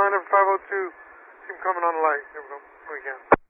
line up 502. Team coming on the light. Here we go. We can.